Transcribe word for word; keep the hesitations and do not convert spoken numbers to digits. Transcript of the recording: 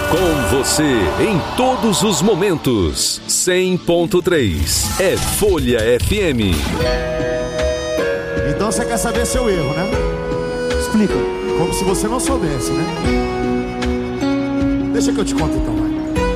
Com você em todos os momentos. cem ponto três é Folha F M. Então você quer saber seu erro, né? Explica. Como se você não soubesse, né? Deixa que eu te conto então, vai.